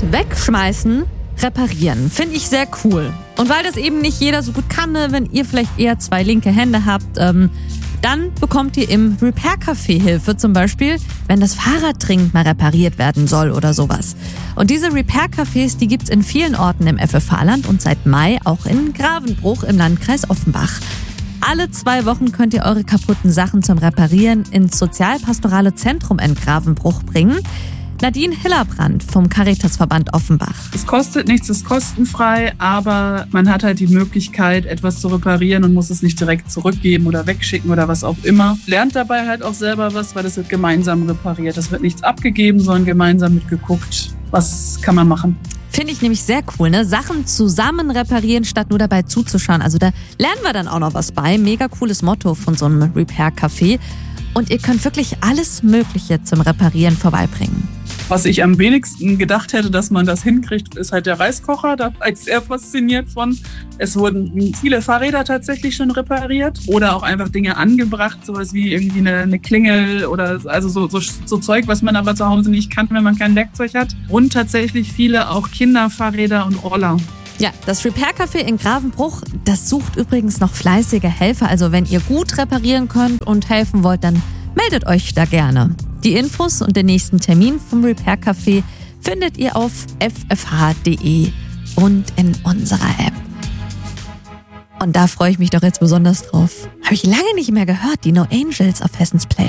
wegschmeißen, reparieren. Finde ich sehr cool. Und weil das eben nicht jeder so gut kann, ne, wenn ihr vielleicht eher 2 linke Hände habt, dann bekommt ihr im Repair-Café Hilfe, zum Beispiel, wenn das Fahrrad dringend mal repariert werden soll oder sowas. Und diese Repair-Cafés, die gibt's in vielen Orten im FFH-Land und seit Mai auch in Gravenbruch im Landkreis Offenbach. Alle 2 Wochen könnt ihr eure kaputten Sachen zum Reparieren ins Sozialpastorale Zentrum in Gravenbruch bringen. Nadine Hillerbrand vom Caritasverband Offenbach. Es kostet nichts, es ist kostenfrei, aber man hat halt die Möglichkeit, etwas zu reparieren und muss es nicht direkt zurückgeben oder wegschicken oder was auch immer. Lernt dabei halt auch selber was, weil es wird gemeinsam repariert. Es wird nichts abgegeben, sondern gemeinsam mitgeguckt, was kann man machen. Finde ich nämlich sehr cool, ne? Sachen zusammen reparieren, statt nur dabei zuzuschauen. Also da lernen wir dann auch noch was bei. Mega cooles Motto von so einem Repair-Café. Und ihr könnt wirklich alles Mögliche zum Reparieren vorbeibringen. Was ich am wenigsten gedacht hätte, dass man das hinkriegt, ist halt der Reiskocher. Da war ich sehr fasziniert von. Es wurden viele Fahrräder tatsächlich schon repariert oder auch einfach Dinge angebracht, sowas wie irgendwie eine Klingel oder also so Zeug, was man aber zu Hause nicht kann, wenn man kein Werkzeug hat. Und tatsächlich viele auch Kinderfahrräder und Roller. Ja, das Repair-Café in Gravenbruch, das sucht übrigens noch fleißige Helfer. Also wenn ihr gut reparieren könnt und helfen wollt, dann meldet euch da gerne. Die Infos und den nächsten Termin vom Repair-Café findet ihr auf ffh.de und in unserer App. Und da freue ich mich doch jetzt besonders drauf. Habe ich lange nicht mehr gehört, die No Angels auf Hessens Play.